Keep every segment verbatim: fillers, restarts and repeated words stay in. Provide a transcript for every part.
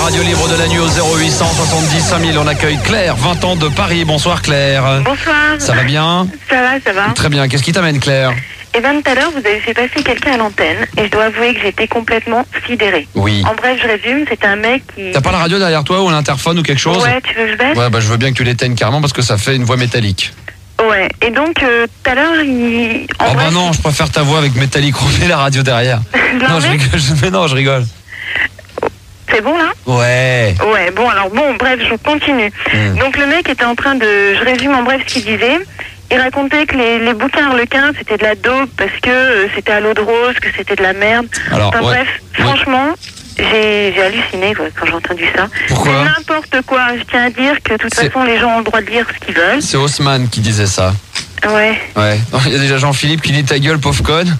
radio libre de la nuit au zéro huit cent soixante-dix cinq mille. On accueille Claire, vingt ans de Paris. Bonsoir Claire. Bonsoir. Ça va bien? Ça va, ça va. Très bien. Qu'est-ce qui t'amène Claire? Eh bien, tout à l'heure, vous avez fait passer quelqu'un à l'antenne et je dois avouer que j'étais complètement sidérée. Oui. En bref, je résume, c'était un mec qui... T'as pas la radio derrière toi ou un interphone ou quelque chose? Ouais, tu veux que je baisse? Ouais, bah je veux bien que tu l'éteignes carrément parce que ça fait une voix métallique. Ouais, et donc, euh, tout à l'heure, il... En Oh bref, bah non, je préfère ta voix avec métallique. Remets la radio derrière. je Non, je l'enlève. rigole. Je... Mais non, je rigole. C'est bon, là? Ouais. Ouais, bon, alors, bon, bref, je continue. Hmm. Donc, le mec était en train de... Je résume en bref ce qu'il disait. Il racontait que les, les bouquins Harlequin, c'était de la dope parce que euh, c'était à l'eau de rose, que c'était de la merde. Alors, Enfin, ouais. bref, Ouais. franchement... J'ai j'ai halluciné quoi, quand j'ai entendu ça. Pourquoi? C'est n'importe quoi. Je tiens à dire que de toute C'est- façon, les gens ont le droit de lire ce qu'ils veulent. C'est Haussmann qui disait ça. Ouais. Ouais. Il y a déjà Jean-Philippe qui dit ta gueule, pauvre conne.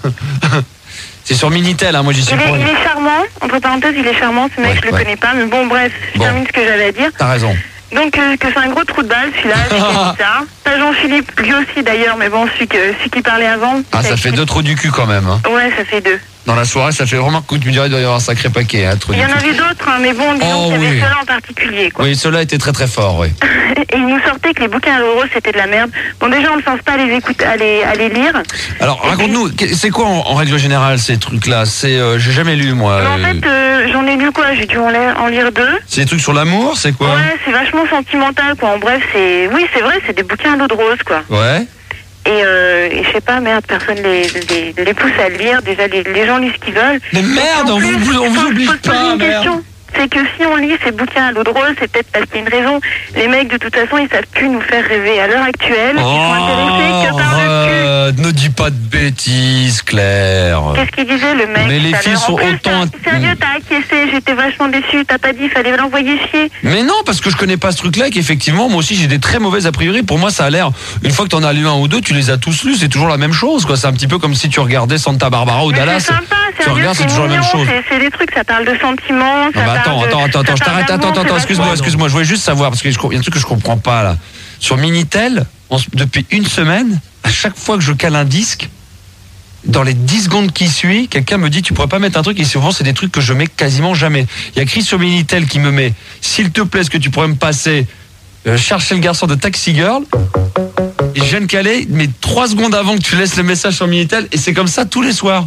C'est sur Minitel, hein, moi j'y suis Il est, pour il est charmant. Entre parenthèses, il est charmant. Ce mec, Ouais, je le ouais. connais pas. Mais bon, bref, je Bon. termine ce que j'avais à dire. T'as raison. Donc, euh, que c'est un gros trou de balle, celui-là. c'est qui a dit ça. T'as Jean-Philippe, lui aussi d'ailleurs, mais bon, celui, que, celui qui parlait avant. Ah, ça c'est- fait deux trous du cul quand même. Hein. Ouais, ça fait deux. Dans la soirée, ça fait vraiment que tu me dirais il doit y avoir un sacré paquet. Hein, trous Il du y en cul. avait d'autres, hein, mais bon, disons Oh, qu'il y avait oui. ceux-là en particulier, quoi. Oui, ceux-là étaient très très forts, oui. Et il nous sortait que les bouquins à l'euro, c'était de la merde. Bon, déjà, on ne pense pas à les écouter, à les, à les lire. Alors, raconte-nous, que- c'est quoi en, en règle générale ces trucs-là? C'est, euh, j'ai jamais lu moi. Mais en euh, fait, euh, j'en ai lu quoi? J'ai dû en lire, en lire deux. C'est des trucs sur l'amour, c'est quoi? Ouais, c'est vachement sentimental, quoi. En bref, c'est... Oui, c'est vrai, c'est des bouquins à l'eau de rose, quoi. Ouais. Et, euh, et je sais pas, merde, personne les, les, les pousse à le lire. Déjà, les, les gens lisent ce qu'ils veulent. Mais merde, En on plus, vous, on vous faut- oblige faut se poser pas, une merde. question. C'est que si on lit ces bouquins à l'eau de rose, c'est peut-être parce qu'il y a une raison. Les mecs, de toute façon, ils savent plus nous faire rêver. À l'heure actuelle, ils sont intéressés que par le cul. arrête, ne dis pas de bêtises, Claire. Qu'est-ce qu'il disait le mec Mais les tout à filles l'heure? sont En plus, autant- t'as- Sérieux, t'as acquiescé, j'étais vachement déçue. T'as pas dit, fallait l'envoyer chier. Mais non, parce que je connais pas ce truc-là et qu'effectivement, moi aussi, j'ai des très mauvaises a priori. Pour moi, ça a l'air, une fois que t'en as lu un ou deux, tu les as tous lus, c'est toujours la même chose, quoi. C'est un petit peu comme si tu regardais Santa Barbara ou Mais Dallas. c'est sympa, Tu sérieux, regardes, c'est c'est toujours la même mignon, chose. c'est- C'est des trucs, ça parle de sentiments. Non, ça bah parle attends, de- attends, attends, attends, ça je parle t'arrête, attends, d'amour, attends, attends, c'est excuse-moi, vachement- excuse-moi, je voulais juste savoir, parce qu'il y a un truc que je comprends pas, là. Sur Minitel, on se- depuis une semaine, à chaque fois que je cale un disque, dans les dix secondes qui suivent, quelqu'un me dit, tu pourrais pas mettre un truc, et souvent, c'est des trucs que je mets quasiment jamais. Il y a Chris sur Minitel qui me met, s'il te plaît, est-ce que tu pourrais me passer, euh, chercher le garçon de Taxi Girl? Et je viens de caler, mais trois secondes avant que tu laisses le message sur Minitel, et c'est comme ça tous les soirs.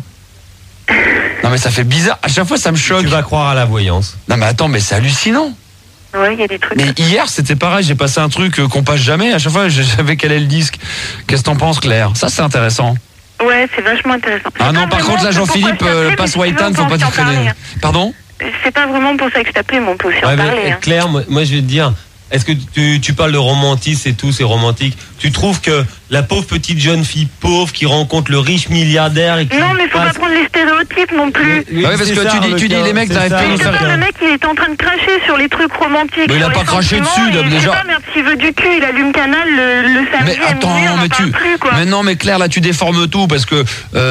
Non mais ça fait bizarre, à chaque fois ça me choque. Tu vas croire à la voyance. Non mais attends, mais c'est hallucinant. Ouais, il y a des trucs. Mais hier c'était pareil, j'ai passé un truc euh, qu'on passe jamais, à chaque fois je savais quel est le disque. Qu'est-ce que t'en penses Claire? Ça c'est intéressant. Ouais, c'est vachement intéressant. Ah C'est non, pas par vraiment contre là ce pourquoi Jean-Philippe, je t'appelais, euh, mais passe si tu veux, White Hand, on faut peut pas aussi en déconner. parler. Pardon? C'est pas vraiment pour ça que je t'appelais, mais on peut aussi en Ouais, mais, parler. hein. Claire, moi, moi, je vais te dire, est-ce que tu, tu parles de romantisme et tout, c'est romantique. Tu trouves que la pauvre petite jeune fille pauvre qui rencontre le riche milliardaire et qui Non, mais faut pas passe- prendre les stéréotypes non plus. Oui, Ah oui, parce c'est que ça, tu dis- le tu dis, cas, les mecs c'est n'arrivent ça, plus à nous Je le faire- sais pas, cas. le mec, il est en train de cracher sur les trucs romantiques. Mais il a sur pas les craché sentiments, dessus, et déjà. Je sais pas, merde, s'il veut du cul, il allume Canal le, le samedi Mais à attends, minuit, on en mais parle tu, plus, quoi. mais non, mais Claire, là, tu déformes tout parce que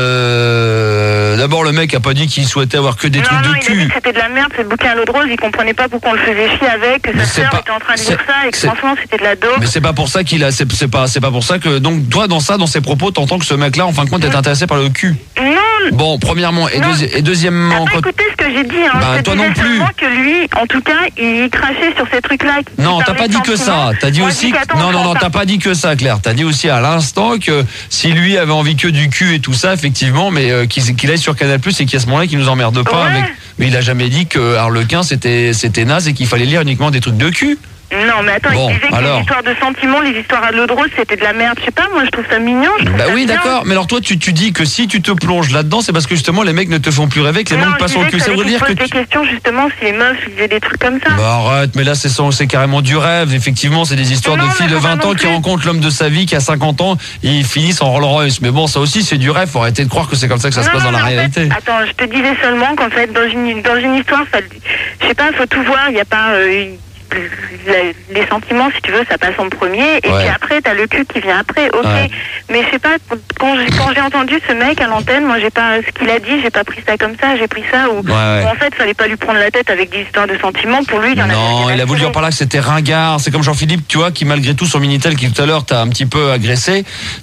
euh, d'abord le mec a pas dit qu'il souhaitait avoir que des non, trucs non, de il a dit cul. que c'était de la merde, ce bouquin à l'eau de rose, il comprenait pas pourquoi on le faisait chier avec, que Mais sa c'est sœur pas- était en train de c'est- lire ça, et que c'est- franchement, c'était de la dope. Mais c'est pas pour ça qu'il a, c'est c'est pas, c'est pas pour ça que donc toi dans ça, dans ses propos, t'entends que ce mec-là, en fin de compte, est intéressé par le cul. Non, Bon, premièrement et, Non. deuxi- et deuxièmement, t'as pas quand- écouté ce que j'ai dit, hein. Bah, Je te toi disais non plus. seulement que lui, en tout cas, il crachait sur ces trucs-là. qui non, t'as parlaient pas de dit que ça. sentiments. T'as dit Moi, je aussi, dis que- qu'attends, non, on non, en non, t'as parle. pas dit que ça, Claire. T'as dit aussi à l'instant que si lui avait envie que du cul et tout ça, effectivement, mais euh, qu'il qu'il aille sur Canal Plus et qu'il y a ce moment-là qui nous emmerde pas Ouais. avec. Mais il a jamais dit que Harlequin c'était c'était naze et qu'il fallait lire uniquement des trucs de cul. Non, mais attends, Bon, il disait que alors. les histoires de sentiments, les histoires à l'eau de rose, c'était de la merde. Je sais pas, moi, je trouve ça mignon. Je trouve Bah ça oui, bien. d'accord. Mais alors toi, tu, tu dis que si tu te plonges là-dedans, c'est parce que justement les mecs ne te font plus rêver, que les Non, mecs je passent sur le disais cul. Ça qu'il veut fallait dire que qu'il pose tu... des questions, justement, si les meufs faisaient des trucs comme ça. Bah arrête, mais là c'est son- c'est carrément du rêve. Effectivement, c'est des histoires Non, de mais filles de faut pas vingt ans non qui plus. rencontrent l'homme de sa vie qui a cinquante ans et ils finissent en Rolls Royce. Mais bon, ça aussi c'est du rêve. Faut arrêter de croire que c'est comme ça que ça se Non, passe non, dans la mais en fait, réalité. attends, je te disais seulement qu'en fait, dans une, dans une histoire, ça, je sais pas, faut tout voir. Il n'y a pas euh, la- les sentiments, si tu veux, ça passe en premier. Et Ouais. puis après, t'as le cul qui vient après. Ok. Ouais. Mais je sais pas, quand j'ai, quand j'ai entendu ce mec à l'antenne, moi, j'ai pas ce qu'il a dit, j'ai pas pris ça comme ça. J'ai pris ça où, Ouais, ouais. où, en fait, fallait pas lui prendre la tête avec des histoires de sentiments. Pour lui, il y en a. Non, il a voulu dire par là que c'était ringard. C'est comme Jean-Philippe, tu vois, qui malgré tout sur Minitel, qui tout à l'heure t'a un petit peu agressé.